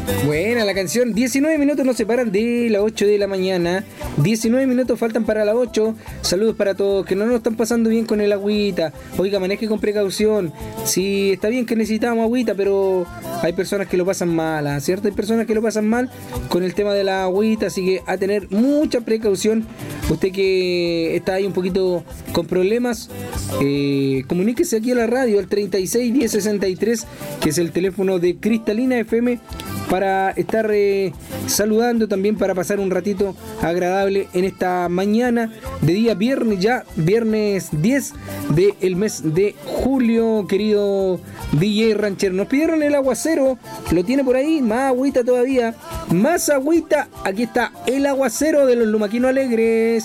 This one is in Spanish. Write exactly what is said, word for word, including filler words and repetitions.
Buena la canción. diecinueve minutos nos separan de las ocho de la mañana. diecinueve minutos faltan para las ocho. Saludos para todos que no nos están pasando bien con el agüita. Oiga, maneje con precaución. Sí, está bien que necesitamos agüita, pero hay personas que lo pasan mal, ¿ah? ¿Cierto? Hay personas que lo pasan mal con el tema de la agüita, así que a tener mucha precaución. Usted que está ahí un poquito con problemas, eh, comuníquese aquí a la radio al treinta y seis diez sesenta y tres, que es el teléfono de Cristalina F M, para estar eh, saludando, también para pasar un ratito agradable en esta mañana de día viernes, ya viernes diez del mes de julio, querido D J Ranchero. Nos pidieron el aguacero, lo tiene por ahí, más agüita todavía, más agüita. Aquí está el aguacero de los Lumaquinos Alegres.